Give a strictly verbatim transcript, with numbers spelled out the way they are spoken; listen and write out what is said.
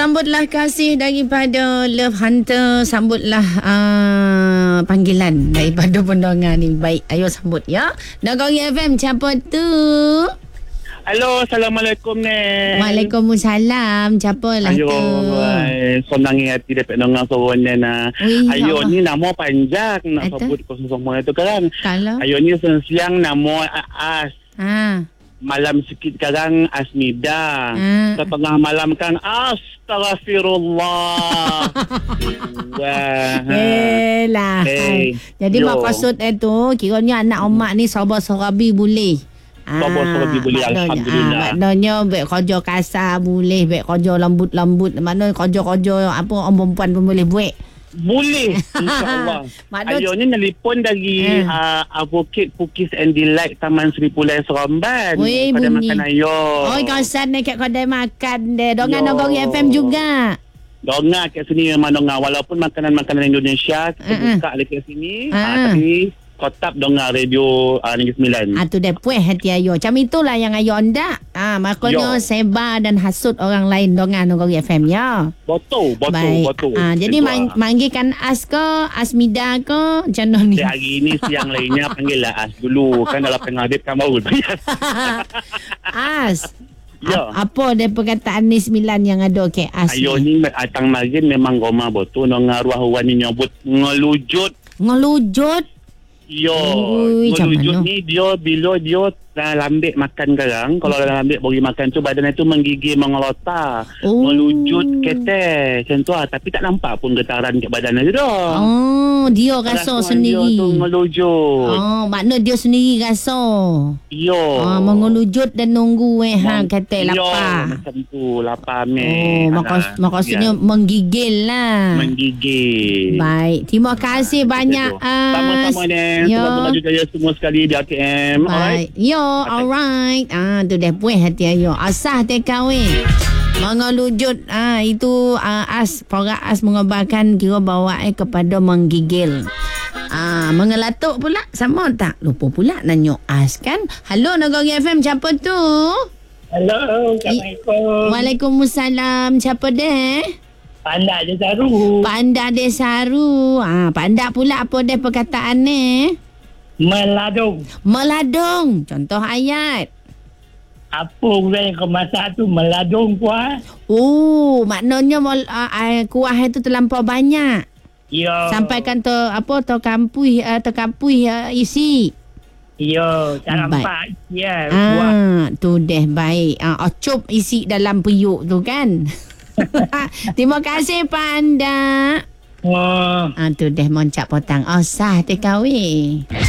Sambutlah kasih daripada Love Hunter. Sambutlah uh, panggilan daripada pendengar ni. Baik, ayo sambut ya. Nagari F M, siapa tu? Halo, Assalamualaikum, Nen. Waalaikumsalam. Siapa lah Ayo, tu? Ayo, senang hati dapat dengar suara Nen. Ayo, ni nama panjang nak Ata? sebut kau semua itu kan. Kalau? Ayo, ni siang nama As. Ha. Malam sikit sekarang Asmida. Hmm. Setengah malam kan Astaghfirullah. Wah. Yelah. Hey. Jadi Yo. maksud itu, kiranya anak omak ni sabar-sarabi boleh. Sabar-sarabi boleh, Alhamdulillah. Ah, maknanya baik kerja kasar boleh, baik kerja lembut-lembut, maknanya kerja-kerja apa orang perempuan pun boleh buat. Boleh, insyaAllah. Maknanya- Ayo ni nelipon dari Hmm. uh, Advocate Cookies and Delight Taman Seri Pulai Seremban. Weh, Pada bunyi. makan ayo. Oh, kawasan ni kat kedai makan dia. Dongan Yo. Nagari F M juga. Dongar kat sini memang dongar. Walaupun makanan-makanan Indonesia kita Uh-uh. buka dekat sini. Uh-uh. Uh, tapi tetap dongar radio uh, Negeri Sembilan. Ah, tu dia puas hati ayo. Macam itulah yang ayo ndak. Ah, maknanya Yo. sebar dan hasut orang lain dongan Nagari F M ya. Betul, betul, Baik. betul. Ah, jadi Itu, mang- ah. manggilkan As ke, Asmida ke, macam mana ni? Di hari ni siang lainnya panggillah As dulu. Kan dalam pengadip kan baru bayar. As. Ya. A- apa dia perkataan ni sembilan yang ada ke As Ayo ni? ni atang marin memang goma betul. Dongar ruah ruah ni nyebut ngelujut. Ngelujut. Yo, Ui, macam ngelujut mana? ni dia bila dia dah lambik makan garang. Kalau dah lambik bagi makan tu badan itu menggigil mengelota. Oh. Ngelujut ketek macam tu lah. Tapi tak nampak pun getaran kat badan dia dah. Oh, dia rasa Rasuan sendiri. Dia tu ngelujut. Oh, makna dia sendiri rasa. Yo. Ah, mengelujut dan nunggu eh ha Meng- kata Yo, lapar. macam tu. Lapar Oh, meh. makas, Alah, maksudnya ya. menggigil lah. Menggigil. Baik, terima kasih banyak As. Sama-sama ni. Yo. Semoga maju jaya semua sekali di A T M. Alright. Baik. Yo, alright. Ah, tu dah puas hati ayo. Asah tekawin. Mengelujut ah itu ah, As, para As mengobarkan kira bawa eh kepada menggigil. Ah, mengelatuk pula sama tak? Lupa pula nanya As kan. Halo Nagari F M, siapa tu? Hello, Assalamualaikum. Waalaikumsalam. Siapa deh? Pandak je Saru. Panda Desaru. Ah, panda pula apa deh perkataan ni? Meladung. Meladung. Contoh ayat. Apa orang yang kemasak tu meladung kuah? Oh, maknanya mol, uh, uh, kuah itu terlampau banyak. Ya. Sampaikan ter apa terkampui uh, terkampui uh, isi. Ya, tak Baik. nampak. Ya, kuah. Ah, tu deh baik. Ah, ocup isi dalam periuk tu kan. Terima kasih Panda. Oh. Ah, tu deh moncak potang. Oh, sah tekawin.